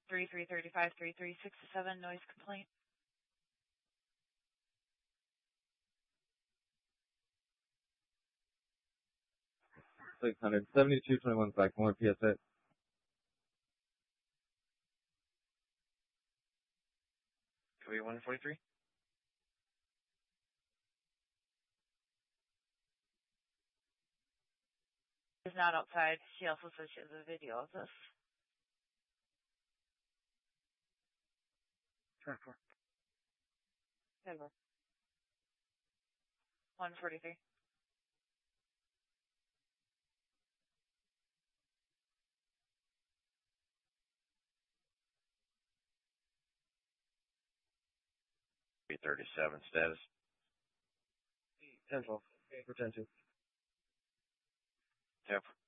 3335, 3367, noise complaint. 600, 7221 Blackmore, PSA. Korea 143? Is not outside. She also says she has a video of this. Denver. 143. $337 status. 10-12. For 10-2. Denver.